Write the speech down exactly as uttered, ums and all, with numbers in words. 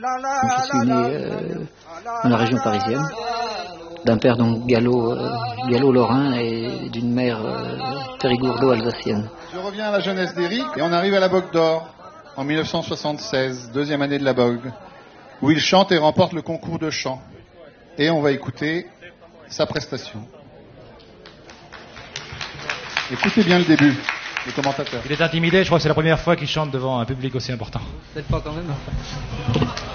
Je suis né euh, dans la région parisienne, d'un père donc gallo, euh, gallo-lorrain et d'une mère euh, périgourdo-alsacienne. Je reviens à la jeunesse d'Éric et on arrive à la Bogue d'Or en mille neuf cent soixante-seize, deuxième année de la Bogue, où il chante et remporte le concours de chant. Et on va écouter sa prestation. Écoutez bien le début, le commentateur. Il est intimidé, je crois que c'est la première fois qu'il chante devant un public aussi important. Peut-être pas quand même.